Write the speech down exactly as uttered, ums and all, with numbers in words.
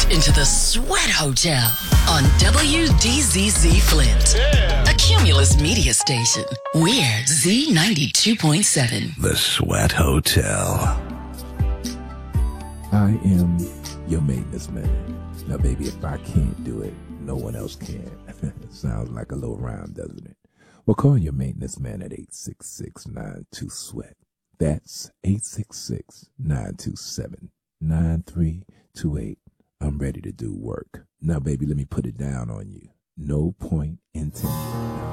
into the Sweat Hotel on W D Z Z Flint, yeah. A Cumulus media station. We're Z ninety-two point seven. The Sweat Hotel. I am your maintenance man. Now, baby, if I can't do it, no one else can. Sounds like a little rhyme, doesn't it? Well, call your maintenance man at eight six six, nine two, SWEAT. That's eight six six, nine two seven, nine three two eight. I'm ready to do work. Now, baby, let me put it down on you. No point intended.